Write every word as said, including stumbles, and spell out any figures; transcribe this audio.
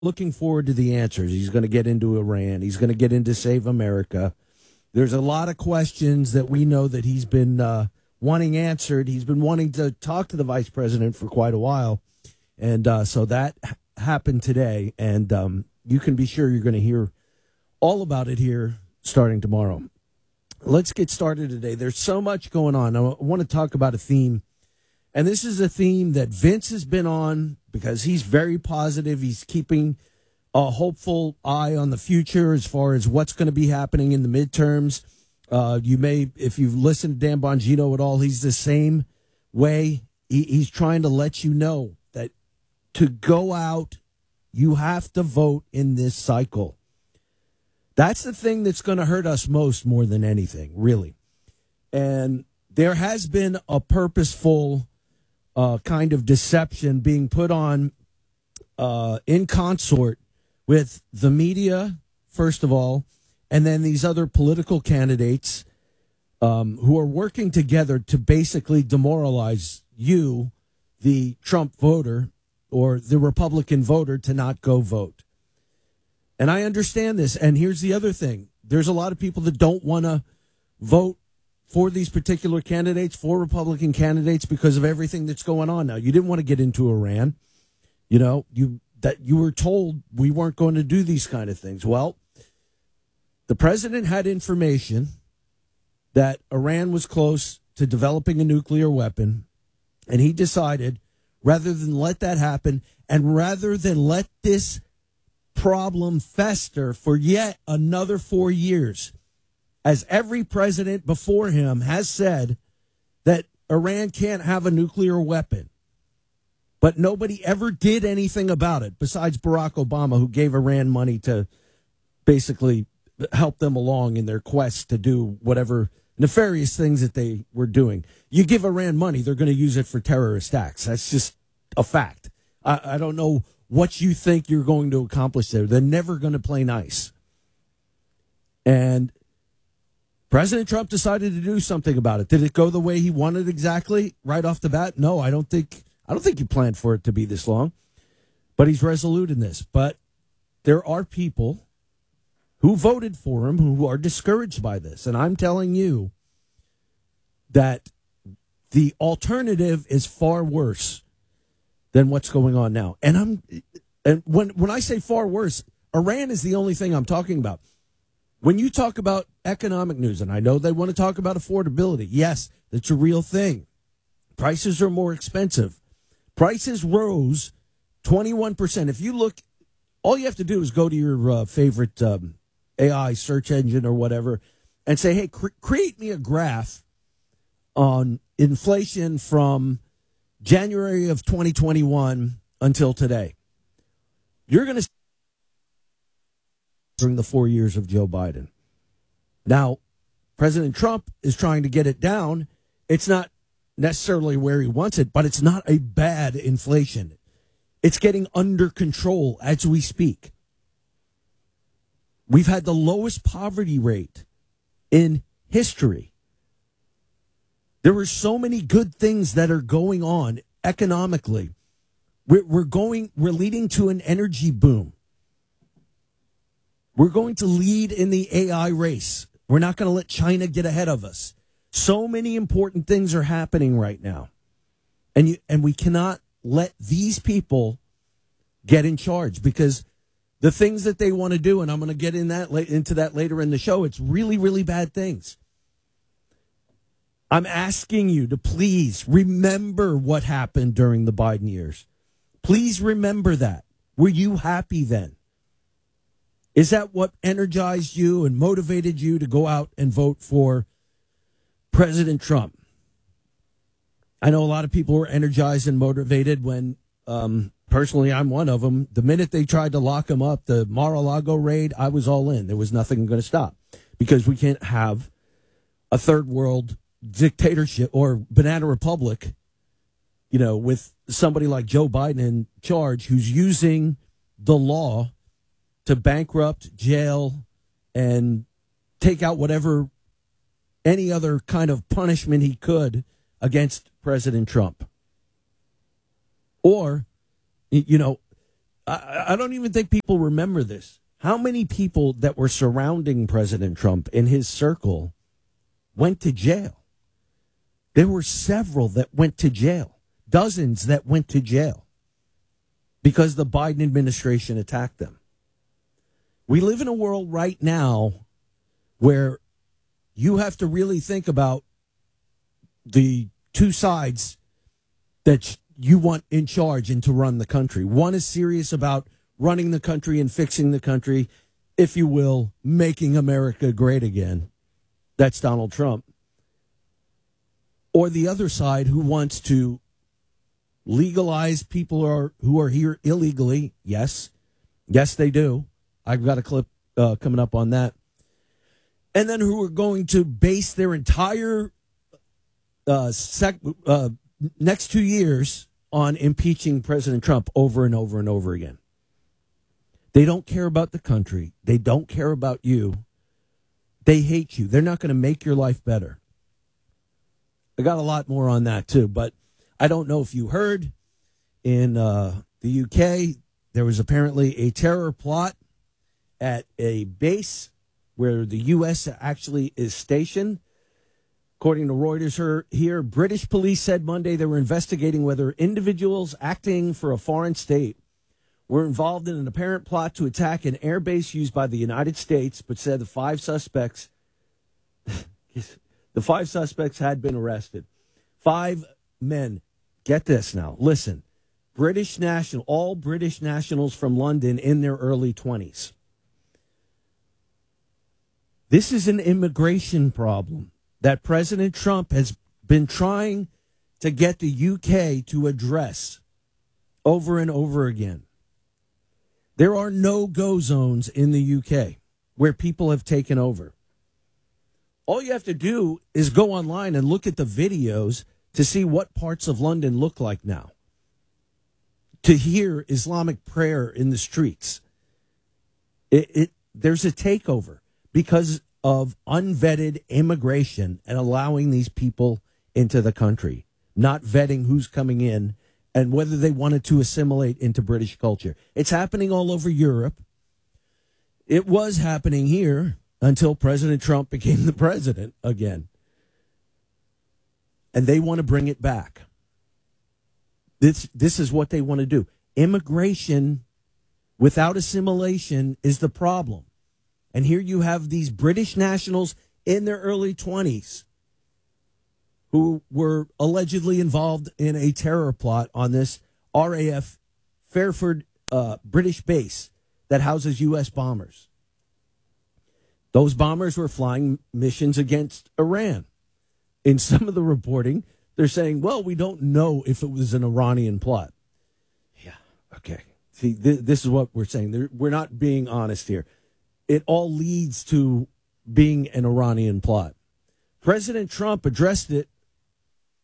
looking forward to the answers. He's going to get into Iran. He's going to get into Save America. There's a lot of questions that we know that he's been uh, wanting answered. He's been wanting to talk to the vice president for quite a while. And uh, so that h- happened today. And um, you can be sure you're going to hear all about it here starting tomorrow. Let's get started today. There's so much going on. I want to talk about a theme. And this is a theme that Vince has been on because he's very positive. He's keeping a hopeful eye on the future as far as what's going to be happening in the midterms. Uh, you may, if you've listened to Dan Bongino at all, he's the same way. He, he's trying to let you know that to go out, you have to vote in this cycle. That's the thing that's going to hurt us most more than anything, really. And there has been a purposeful uh, kind of deception being put on uh, in consort with the media, first of all, and then these other political candidates um, who are working together to basically demoralize you, the Trump voter, or the Republican voter, to not go vote. And I understand this. And here's the other thing. There's a lot of people that don't want to vote for these particular candidates, for Republican candidates, because of everything that's going on now. You didn't want to get into Iran. You know, you that you were told we weren't going to do these kind of things. Well, the president had information that Iran was close to developing a nuclear weapon, and he decided, rather than let that happen, and rather than let this problem fester for yet another four years, as every president before him has said that Iran can't have a nuclear weapon. But nobody ever did anything about it besides Barack Obama, who gave Iran money to basically help them along in their quest to do whatever nefarious things that they were doing. You give Iran money, they're going to use it for terrorist acts. That's just a fact. I, I don't know what you think you're going to accomplish there. They're never going to play nice. And President Trump decided to do something about it. Did it go the way he wanted exactly right off the bat? No, I don't think I don't think he planned for it to be this long. But he's resolute in this. But there are people who voted for him who are discouraged by this. And I'm telling you that the alternative is far worse than what's going on now. And I'm and when when I say far worse, Iran is the only thing I'm talking about. When you talk about economic news, and I know they want to talk about affordability, yes, that's a real thing. Prices are more expensive. Prices rose twenty-one percent. If you look, all you have to do is go to your uh, favorite um, A I search engine or whatever and say, hey, cre- create me a graph on inflation from January of twenty twenty-one until today. You're going to see during the four years of Joe Biden. Now, President Trump is trying to get it down. It's not necessarily where he wants it, but it's not a bad inflation. It's getting under control as we speak. We've had the lowest poverty rate in history. There are so many good things that are going on economically. We're, we're going, we're leading to an energy boom. We're going to lead in the A I race. We're not going to let China get ahead of us. So many important things are happening right now. And you, and we cannot let these people get in charge, because the things that they want to do, and I'm going to get in that into that later in the show, it's really, really bad things. I'm asking you to please remember what happened during the Biden years. Please remember that. Were you happy then? Is that what energized you and motivated you to go out and vote for President Trump? I know a lot of people were energized and motivated when, um, personally, I'm one of them. The minute they tried to lock him up, the Mar-a-Lago raid, I was all in. There was nothing going to stop, because we can't have a third world dictatorship or banana republic, you know, with somebody like Joe Biden in charge, who's using the law to bankrupt, jail, and take out whatever, any other kind of punishment he could against President Trump. Or, you know, I, I don't even think people remember this. How many people that were surrounding President Trump in his circle went to jail? There were several that went to jail, dozens that went to jail because the Biden administration attacked them. We live in a world right now where you have to really think about the two sides that you want in charge and to run the country. One is serious about running the country and fixing the country, if you will, making America great again. That's Donald Trump. Or the other side who wants to legalize people are, who are here illegally. Yes. Yes, they do. I've got a clip uh, coming up on that. And then who are going to base their entire uh, sec- uh, next two years on impeaching President Trump over and over and over again. They don't care about the country. They don't care about you. They hate you. They're not going to make your life better. I got a lot more on that, too. But I don't know if you heard, in uh, the U K, there was apparently a terror plot at a base where the U S actually is stationed. According to Reuters here, British police said Monday they were investigating whether individuals acting for a foreign state were involved in an apparent plot to attack an airbase used by the United States, but said the five suspects the five suspects had been arrested. Five men. Get this now. Listen. British national, all British nationals from London in their early twenties. This is an immigration problem that President Trump has been trying to get the U K to address over and over again. There are no-go zones in the U K where people have taken over. All you have to do is go online and look at the videos to see what parts of London look like now. To hear Islamic prayer in the streets. It, it there's a takeover because of unvetted immigration and allowing these people into the country, not vetting who's coming in and whether they wanted to assimilate into British culture. It's happening all over Europe. It was happening here until President Trump became the president again. And they want to bring it back. This, this is what they want to do. Immigration without assimilation is the problem. And here you have these British nationals in their early twenties who were allegedly involved in a terror plot on this R A F Fairford uh, British base that houses U S bombers. Those bombers were flying missions against Iran. In some of the reporting, they're saying, well, we don't know if it was an Iranian plot. Yeah, okay. See, th- this is what we're saying. They're, we're not being honest here. It all leads to being an Iranian plot. President Trump addressed it